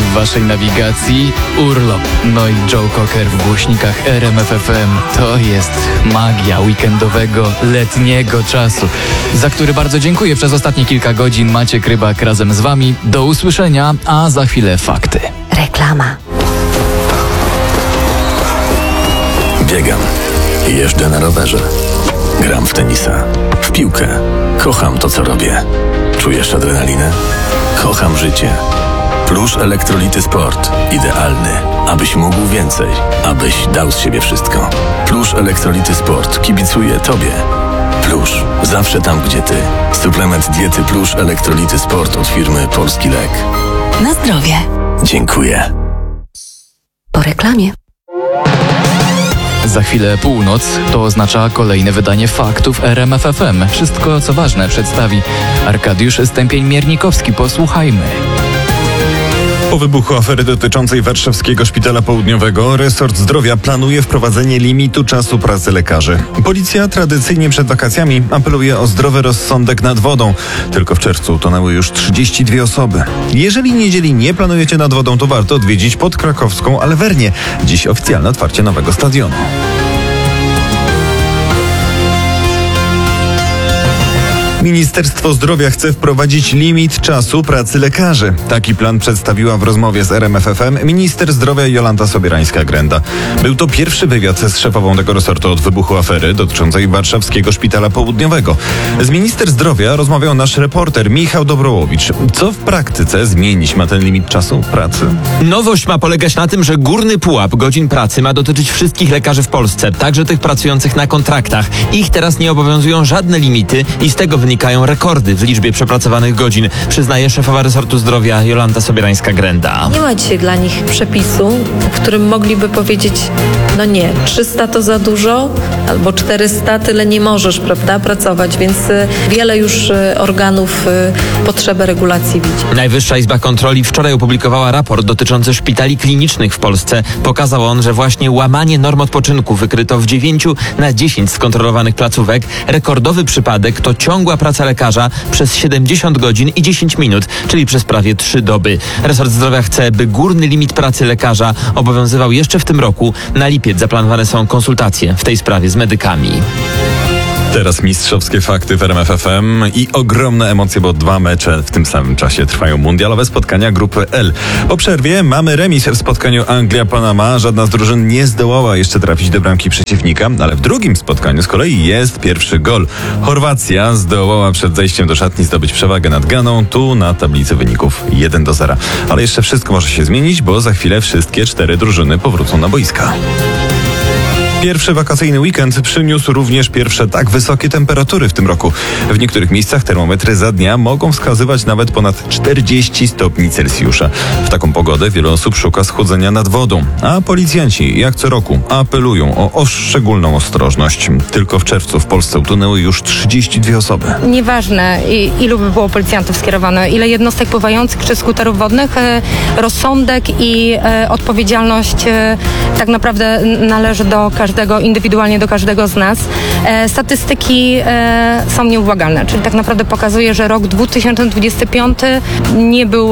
w waszej nawigacji urlop. No i Joe Cocker w głośnikach RMF FM. To jest magia weekendowego, letniego czasu, za który bardzo dziękuję. Przez ostatnie kilka godzin Maciek Rybak razem z wami. Do usłyszenia, a za chwilę fakty. Reklama. Biegam, jeżdżę na rowerze, gram w tenisa, w piłkę. Kocham to, co robię. Czujesz adrenalinę? Kocham życie. Plusz Elektrolity Sport. Idealny, abyś mógł więcej, abyś dał z siebie wszystko. Plusz Elektrolity Sport kibicuje tobie. Plusz, zawsze tam, gdzie ty. Suplement diety Plusz Elektrolity Sport od firmy Polski Lek. Na zdrowie. Dziękuję. Po reklamie. Za chwilę północ, to oznacza kolejne wydanie faktów RMF FM. Wszystko, co ważne, przedstawi Arkadiusz Stępień-Miernikowski. Posłuchajmy. Po wybuchu afery dotyczącej warszawskiego szpitala południowego resort zdrowia planuje wprowadzenie limitu czasu pracy lekarzy. Policja tradycyjnie przed wakacjami apeluje o zdrowy rozsądek nad wodą. Tylko w czerwcu utonęły już 32 osoby. Jeżeli niedzieli nie planujecie nad wodą, to warto odwiedzić podkrakowską Alwernię. Dziś oficjalne otwarcie nowego stadionu. Ministerstwo Zdrowia chce wprowadzić limit czasu pracy lekarzy. Taki plan przedstawiła w rozmowie z RMF FM minister zdrowia Jolanta Sobierańska-Grenda. Był to pierwszy wywiad z szefową tego resortu od wybuchu afery dotyczącej warszawskiego szpitala południowego. Z minister zdrowia rozmawiał nasz reporter Michał Dobrołowicz. Co w praktyce zmienić ma ten limit czasu pracy? Nowość ma polegać na tym, że górny pułap godzin pracy ma dotyczyć wszystkich lekarzy w Polsce, także tych pracujących na kontraktach. Ich teraz nie obowiązują żadne limity i z tego wynikają rekordy w liczbie przepracowanych godzin, przyznaje szefowa resortu zdrowia Jolanta Sobierańska-Grenda. Nie ma dzisiaj dla nich przepisu, w którym mogliby powiedzieć, no nie, 300 to za dużo, albo 400, tyle nie możesz, prawda, pracować, więc wiele już organów potrzebę regulacji widzi. Najwyższa Izba Kontroli wczoraj opublikowała raport dotyczący szpitali klinicznych w Polsce. Pokazał on, że właśnie łamanie norm odpoczynku wykryto w 9 na 10 skontrolowanych placówek. Rekordowy przypadek to ciągła praca lekarza przez 70 godzin i 10 minut, czyli przez prawie 3 doby. Resort Zdrowia chce, by górny limit pracy lekarza obowiązywał jeszcze w tym roku. Na lipiec zaplanowane są konsultacje w tej sprawie z medykami. Teraz mistrzowskie fakty w RMF FM i ogromne emocje, bo 2 mecze w tym samym czasie trwają mundialowe spotkania grupy L. Po przerwie mamy remis w spotkaniu Anglia-Panama. Żadna z drużyn nie zdołała jeszcze trafić do bramki przeciwnika, ale w drugim spotkaniu z kolei jest pierwszy gol. Chorwacja zdołała przed zejściem do szatni zdobyć przewagę nad Ganą. Tu na tablicy wyników 1-0. Ale jeszcze wszystko może się zmienić, bo za chwilę wszystkie 4 drużyny powrócą na boiska. Pierwszy wakacyjny weekend przyniósł również pierwsze tak wysokie temperatury w tym roku. W niektórych miejscach termometry za dnia mogą wskazywać nawet ponad 40 stopni Celsjusza. W taką pogodę wiele osób szuka schłodzenia nad wodą, a policjanci jak co roku apelują o szczególną ostrożność. Tylko w czerwcu w Polsce utonęły już 32 osoby. Nieważne ilu by było policjantów skierowane, ile jednostek pływających czy skuterów wodnych, rozsądek i odpowiedzialność tak naprawdę należy do indywidualnie do każdego z nas. Statystyki są nieubłagalne, czyli tak naprawdę pokazuje, że rok 2025 nie był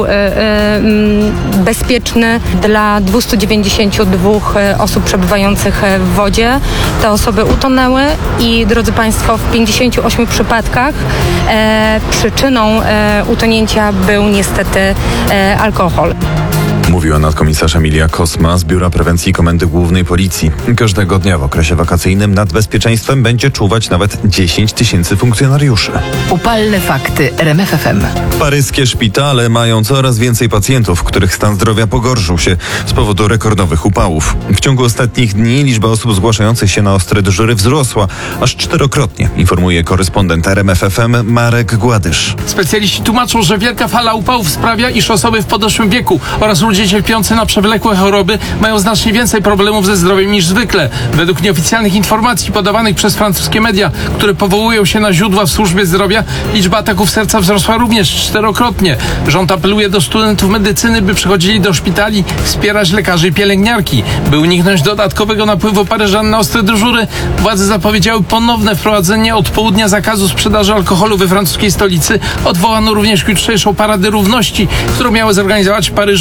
bezpieczny dla 292 osób przebywających w wodzie. Te osoby utonęły i, drodzy Państwo, w 58 przypadkach przyczyną utonięcia był niestety alkohol. Mówiła nadkomisarz Emilia Kosma z Biura Prewencji Komendy Głównej Policji. Każdego dnia w okresie wakacyjnym nad bezpieczeństwem będzie czuwać nawet 10 000 funkcjonariuszy. Upalne fakty RMF FM. Paryskie szpitale mają coraz więcej pacjentów, których stan zdrowia pogorszył się z powodu rekordowych upałów. W ciągu ostatnich dni liczba osób zgłaszających się na ostre dyżury wzrosła aż 4-krotnie, informuje korespondent RMF FM Marek Gładysz. Specjaliści tłumaczą, że wielka fala upałów sprawia, iż osoby w podeszłym wieku oraz ludzie cierpiący na przewlekłe choroby mają znacznie więcej problemów ze zdrowiem niż zwykle. Według nieoficjalnych informacji podawanych przez francuskie media, które powołują się na źródła w służbie zdrowia, liczba ataków serca wzrosła również 4-krotnie. Rząd apeluje do studentów medycyny, by przychodzili do szpitali wspierać lekarzy i pielęgniarki. By uniknąć dodatkowego napływu Paryżan na ostre dyżury, władze zapowiedziały ponowne wprowadzenie od południa zakazu sprzedaży alkoholu we francuskiej stolicy. Odwołano również jutrzejszą Paradę Równości, którą miały zorganizować w Paryżu stowarzyszenia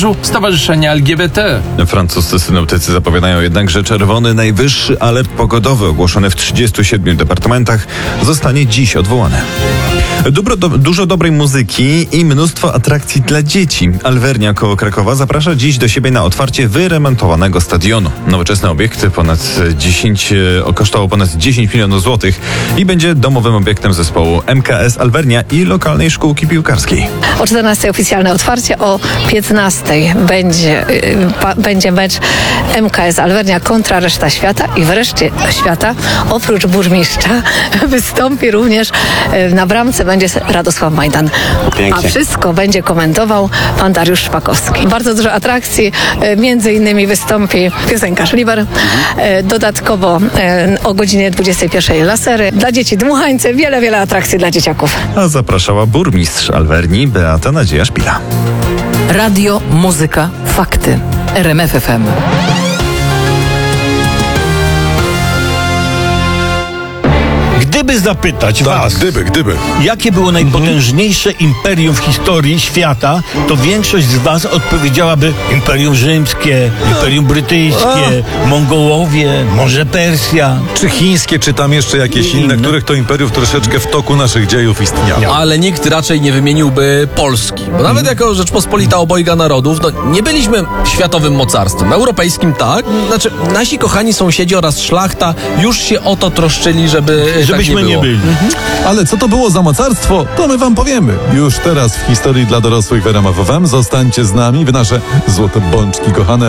Stowarzyszenia LGBT. Francuscy synoptycy zapowiadają jednak, że czerwony najwyższy alert pogodowy ogłoszony w 37 departamentach zostanie dziś odwołany. Dużo dobrej muzyki i mnóstwo atrakcji dla dzieci. Alvernia koło Krakowa zaprasza dziś do siebie na otwarcie wyremontowanego stadionu. Nowoczesny obiekt kosztował ponad 10 milionów złotych i będzie domowym obiektem zespołu MKS Alvernia i lokalnej szkółki piłkarskiej. O 14 oficjalne otwarcie, o 15 będzie mecz MKS Alvernia kontra reszta świata i w reszcie świata oprócz burmistrza wystąpi również na bramce będzie Radosław Majdan. A wszystko będzie komentował pan Dariusz Szpakowski. Bardzo dużo atrakcji, między innymi wystąpi piosenkarz Liber, dodatkowo o godzinie 21 lasery, dla dzieci dmuchańce, wiele atrakcji dla dzieciaków. A zapraszała burmistrz Alvernii Beata Nadzieja Szpila. Radio, muzyka, fakty. RMF FM. Gdyby zapytać was, jakie było najpotężniejsze imperium w historii świata, to większość z was odpowiedziałaby Imperium Rzymskie, Imperium Brytyjskie, Mongołowie, może Persja. Czy chińskie, czy tam jeszcze jakieś inne, których to imperiów troszeczkę w toku naszych dziejów istniało. Ale nikt raczej nie wymieniłby Polski. Bo nawet jako Rzeczpospolita obojga narodów, nie byliśmy światowym mocarstwem. Europejskim tak. Znaczy, nasi kochani sąsiedzi oraz szlachta już się o to troszczyli, żebyśmy nie byli. Ale co to było za mocarstwo, to my wam powiemy. Już teraz w historii dla dorosłych w RMF FM. Zostańcie z nami, wy nasze złote bączki kochane.